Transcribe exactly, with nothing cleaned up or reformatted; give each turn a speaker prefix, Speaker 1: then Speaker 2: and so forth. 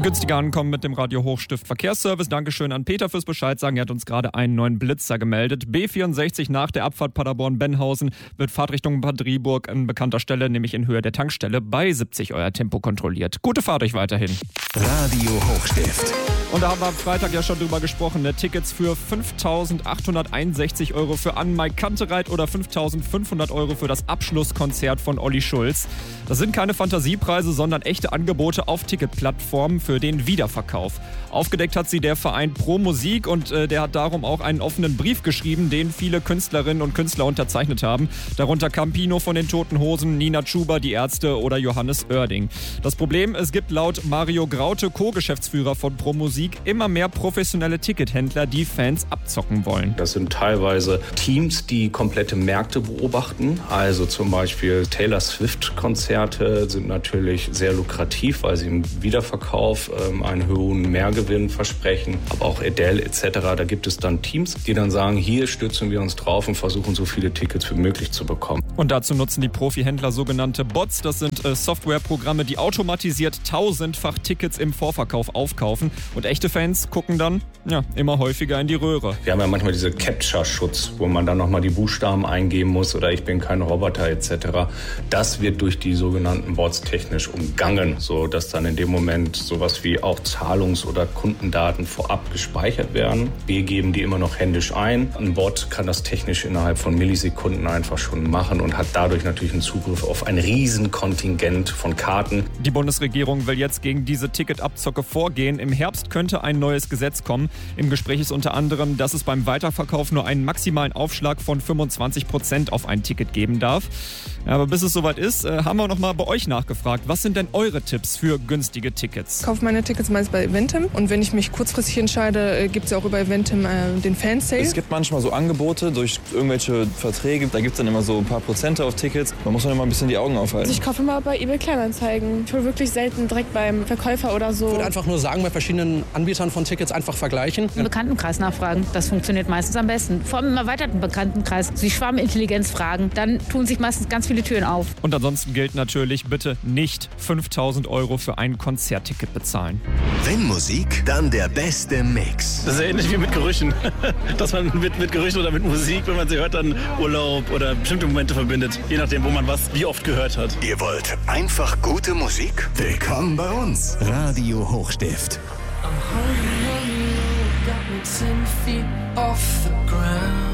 Speaker 1: Günstiger ankommen mit dem Radio Hochstift Verkehrsservice. Dankeschön an Peter fürs Bescheid sagen. Er hat uns gerade einen neuen Blitzer gemeldet. B vierundsechzig nach der Abfahrt Paderborn-Benhausen wird Fahrtrichtung Bad Driburg an bekannter Stelle, nämlich in Höhe der Tankstelle, bei siebzig euer Tempo kontrolliert. Gute Fahrt euch weiterhin.
Speaker 2: Radio Hochstift.
Speaker 1: Und da haben wir am Freitag ja schon drüber gesprochen, ne? Tickets für fünftausendachthunderteinundsechzig Euro für Ann-Mai Kantereit oder fünftausendfünfhundert Euro für das Abschlusskonzert von Olli Schulz. Das sind keine Fantasiepreise, sondern echte Angebote auf Ticketplattformen für den Wiederverkauf. Aufgedeckt hat sie der Verein Pro Musik und äh, der hat darum auch einen offenen Brief geschrieben, den viele Künstlerinnen und Künstler unterzeichnet haben. Darunter Campino von den Toten Hosen, Nina Chuba, die Ärzte oder Johannes Oerding. Das Problem, es gibt laut Mario Graute, Co-Geschäftsführer von Pro Musik, immer mehr professionelle Tickethändler, die Fans abzocken wollen.
Speaker 3: Das sind teilweise Teams, die komplette Märkte beobachten. Also zum Beispiel Taylor Swift-Konzerte sind natürlich sehr lukrativ, weil sie im Wiederverkauf ähm, einen hohen Mehrgewinn versprechen. Aber auch Adele et cetera. Da gibt es dann Teams, die dann sagen, hier stützen wir uns drauf und versuchen so viele Tickets wie möglich zu bekommen.
Speaker 1: Und dazu nutzen die Profihändler sogenannte Bots. Das sind äh, Softwareprogramme, die automatisiert tausendfach Tickets im Vorverkauf aufkaufen. Und echte Fans gucken dann ja, immer häufiger in die Röhre.
Speaker 3: Wir haben ja manchmal diese Capture-Schutz, wo man dann nochmal die Buchstaben eingeben muss oder ich bin kein Roboter et cetera. Das wird durch die sogenannten Bots technisch umgangen, sodass dann in dem Moment sowas wie auch Zahlungs- oder Kundendaten vorab gespeichert werden. Wir geben die immer noch händisch ein. Ein Bot kann das technisch innerhalb von Millisekunden einfach schon machen und hat dadurch natürlich einen Zugriff auf ein Riesenkontingent von Karten.
Speaker 1: Die Bundesregierung will jetzt gegen diese Ticketabzocke vorgehen. Im Herbst könnte ein neues Gesetz kommen. Im Gespräch ist unter anderem, dass es beim Weiterverkauf nur einen maximalen Aufschlag von fünfundzwanzig Prozent auf ein Ticket geben darf. Ja, aber bis es soweit ist, äh, haben wir noch mal bei euch nachgefragt. Was sind denn eure Tipps für günstige Tickets?
Speaker 4: Ich kaufe meine Tickets meist bei Eventim und wenn ich mich kurzfristig entscheide, äh, gibt es ja auch über Eventim äh, den Fansale.
Speaker 5: Es gibt manchmal so Angebote durch irgendwelche Verträge, da gibt es dann immer so ein paar Prozente auf Tickets. Man muss dann immer ein bisschen die Augen aufhalten.
Speaker 6: Also ich kaufe immer bei eBay Kleinanzeigen. Ich hole wirklich selten direkt beim Verkäufer oder so.
Speaker 7: Ich würde einfach nur sagen, bei verschiedenen Anbietern von Tickets einfach vergleichen.
Speaker 8: Im Bekanntenkreis nachfragen, das funktioniert meistens am besten. Vor allem im erweiterten Bekanntenkreis. Sie Schwarmintelligenz fragen, dann tun sich meistens ganz viele Türen auf.
Speaker 1: Und ansonsten gilt natürlich, bitte nicht fünftausend Euro für ein Konzertticket bezahlen.
Speaker 2: Wenn Musik, dann der beste Mix.
Speaker 9: Das ist ja ähnlich wie mit Gerüchen. Dass man mit, mit Gerüchen oder mit Musik, wenn man sie hört, dann Urlaub oder bestimmte Momente verbindet. Je nachdem, wo man was wie oft gehört hat.
Speaker 2: Ihr wollt einfach gute Musik? Willkommen bei uns. Radio Hochstift.
Speaker 10: I'm holding on you, got me ten feet off the ground.